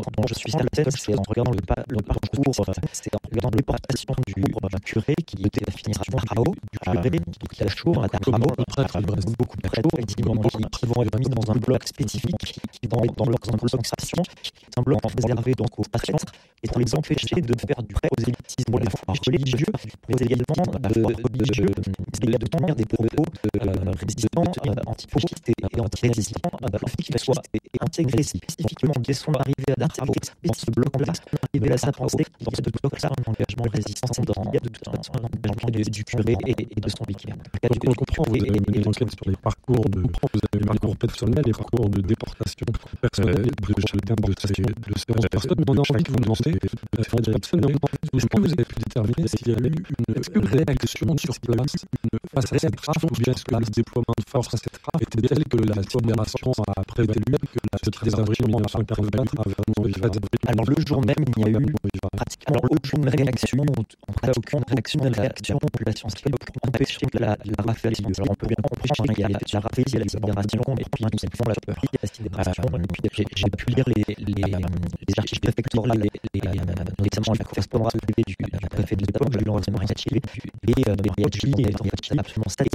dont je suis à la tête, c'est en regardant le parcours, c'est en regardant l'éportation du curé qui était à finir à Rao, du curé qui a chaud à Rao, beaucoup de prêtres qui vont être mis dans un bloc spécifique dans leur concentration, qui est un bloc réservé donc aux prêtres, et pour les empêcher de faire du prosélytisme religieux, pour également de tenir des propos résistants, antifascistes et anti-résistants, afin qu'ils soient intégrés spécifiquement dès son arrivée à Dachau dans ce bloc-là, il laisse à penser dans ce bloc-là un engagement de résistance il y a de toute façon un engagement du curé et de son vicaire. Donc on comprend, vous avez mené l'enquête sur les parcours les parcours personnels, les parcours de déportation personnelle de chacun de ces 11 personnes. On a envie de vous demander, Frédéric Ebsen, est-ce que vous avez pu déterminer s'il y a eu une réaction sur place face à cette rafle, ou bien est-ce que le déploiement de force à cette rafle était tel que la sidération a prévalu ce 13 avril 1944 Alors le jour même, il n'y a eu pratiquement aucune réaction, en tout cas aucune réaction de la population civile pour empêcher la rafle. Alors on peut bien comprendre, il y a la rafle, il y a la sidération, et puis nous avons la peur, il y a la sidération. J'ai pu lire les archives préfectorales, notamment la correspondance du préfet de l'époque, Julien Mariachi, et Mariachi est absolument satisfait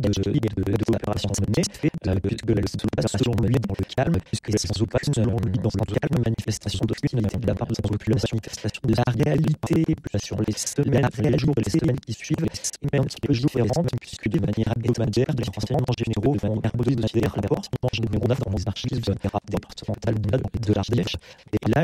de l'opération menée, puisque l'opération menée dans le calme, puisque sans opération menée dans le calme, manifestation d'hostilité de la part de la population, manifestation de la réalité sur les jours et les semaines qui suivent, mais un petit peu différente, puisque de manière hebdomadaire, les renseignements généraux vont hebdomadaire rapports dans les archives départementales de l'Ardèche. Et là,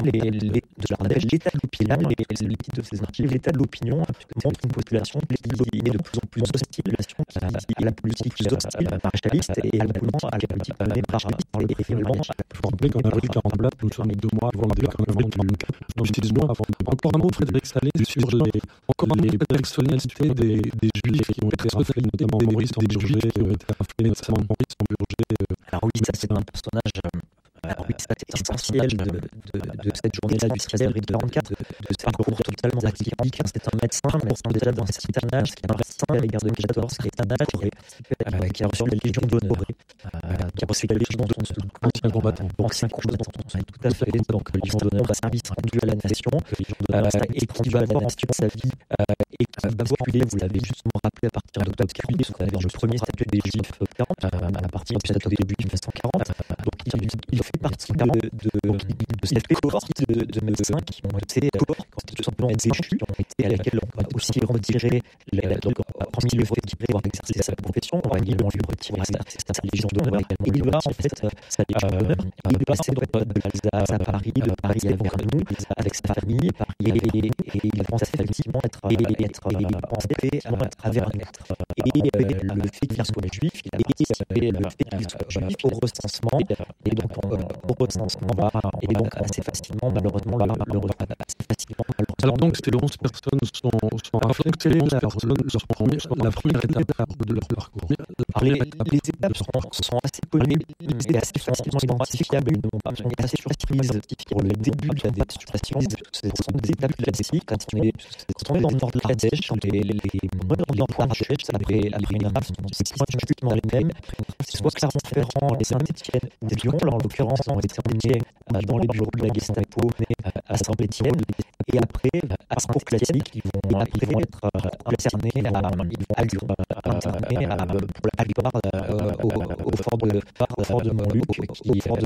l'état de l'opinion, le titre de ces archives, l'état de l'opinion montre une population qui est de plus en plus hostile à la politique maréchaliste et à la politique menée par les violents. Je vous rappelle qu'en avril 1944, nous sommes 2 mois avant le départ du excusez-moi, encore un mot, Frédéric Salé, sur les personnalités des Juifs qui ont été raflés, notamment Maurice Tamburger, qui ont été raflés, notamment Maurice Tamburger. Alors oui, ça c'est un personnage essentiel de cette journée-là du 16 avril 1944, de ce parcours totalement atypique. C'est un médecin déjà dans cette citernage, qui est un médecin à la guerre de 2014, qui est un âge, qui a reçu la Légion d'honneur, qui a reçu la Légion d'honneur, ancien combattant, tout à fait, donc Légion d'honneur, un service rendu à la nation, et rendu à la nation sa vie, et qui va basculer, vous l'avez justement rappelé, à partir d'octobre 48, parce qu'on avait le premier statut des Juifs 40, à partir du statut début 1940, donc il fait partie de cette cohorte de médecins qui ont été tout simplement déchus, à laquelle on va aussi retirer, hormis lui retirer avoir exercé sa profession, on va également lui retirer sa Légion d'honneur, et il va en fait sa Légion d'honneur, il va passer de l'Alsace à Paris, de Paris à Vernou, avec sa famille, et il pense effectivement être pensé à Vernou. Et le fait qu'il soit juif, le fait qu'il soit juif au recensement, et donc et donc assez facilement, malheureusement, Alors donc, ces 11 personnes sont raflées. Quelle est la première étape de leur parcours? Les étapes sont assez connues et assez facilement identifiables. Ils ne vont pas être assez surprises pour le début de la déportation. Ce sont des étapes classiques. Quand on est dans le nord de l'Ardèche, les emplois d'Ardèche, après une rafle, c'est pratiquement les mêmes. Soit Clermont-Ferrand et Saint-Étienne ou Lyon, en l'occurrence, ont été emmenés dans les bureaux de la Gestapo à Saint-Étienne. Et après, parcours classique, ils vont être internés à Lyon, à Lyon, au fort de Montluc, qui est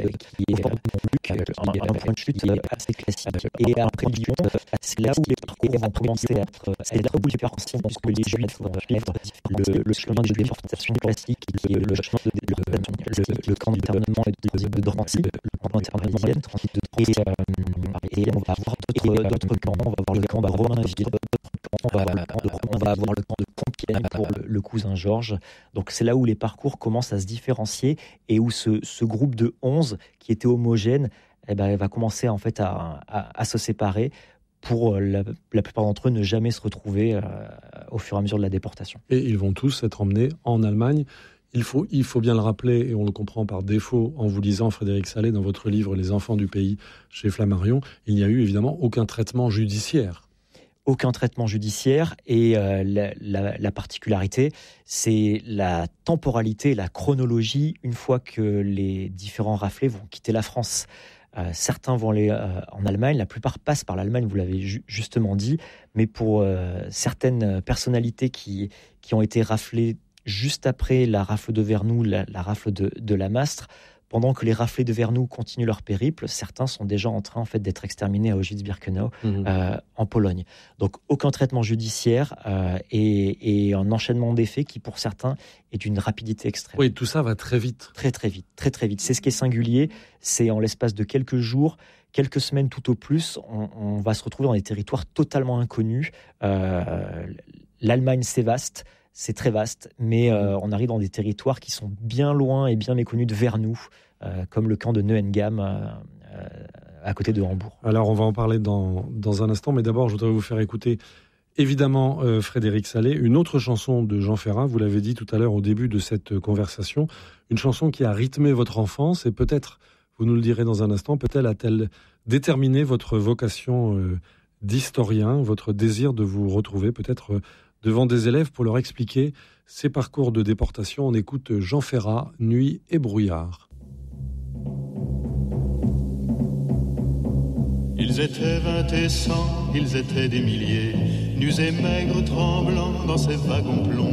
un point de chute assez classique. Et après Lyon, c'est là où les parcours vont commencer à être, c'est là où les parcours, puisque les Juifs vont suivre le chemin de déportation classique, qui est le chemin le camp d'internement de Drancy, le camp d'internement de Drancy, et on va avoir d'autres camps, on va avoir le camp de Romainville, on va avoir le camp de Compiègne pour le cousin Georges. Donc c'est là où les parcours commencent à se différencier et où ce groupe de 11 qui était homogène, va commencer en fait à se séparer pour la plupart d'entre eux ne jamais se retrouver au fur et à mesure de la déportation. Et ils vont tous être emmenés en Allemagne. Il faut bien le rappeler, et on le comprend par défaut en vous lisant, Frédéric Salé, dans votre livre « Les enfants du pays » chez Flammarion, il n'y a eu évidemment aucun traitement judiciaire. Aucun traitement judiciaire, et la particularité, c'est la temporalité, la chronologie, une fois que les différents raflés vont quitter la France. Certains vont aller en Allemagne, la plupart passent par l'Allemagne, vous l'avez justement dit, mais pour certaines personnalités qui ont été raflées juste après la rafle de Vernoux, la rafle de la Mastre, pendant que les raflés de Vernoux continuent leur périple, certains sont déjà en train d'être exterminés à Auschwitz-Birkenau en Pologne. Donc aucun traitement judiciaire et un enchaînement des faits qui pour certains est d'une rapidité extrême. Oui, tout ça va très vite. Très vite, très vite. C'est ce qui est singulier, c'est en l'espace de quelques jours, quelques semaines tout au plus, on va se retrouver dans des territoires totalement inconnus. L'Allemagne, c'est vaste. C'est très vaste, mais on arrive dans des territoires qui sont bien loin et bien méconnus de Vernoux, comme le camp de Neuengamme à côté de Hambourg. Alors on va en parler dans un instant, mais d'abord je voudrais vous faire écouter évidemment Frédéric Sallet, une autre chanson de Jean Ferrat, vous l'avez dit tout à l'heure au début de cette conversation, une chanson qui a rythmé votre enfance et peut-être, vous nous le direz dans un instant, peut-être a-t-elle déterminé votre vocation d'historien, votre désir de vous retrouver peut-être devant des élèves pour leur expliquer ces parcours de déportation. On écoute Jean Ferrat, Nuit et brouillard. Ils étaient 20 et 100, ils étaient des milliers, nus et maigres, tremblants dans ces wagons plombs.